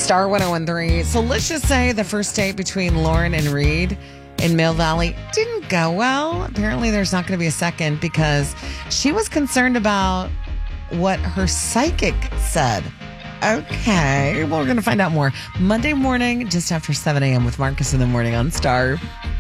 Star 1013. So let's just say the first date between Lauren and Reed in Mill Valley didn't go well. Apparently, there's not going to be a second because she was concerned about what her psychic said. Okay, well, we're going to find out more Monday morning, just after 7 a.m. with Marcus in the Morning on Star.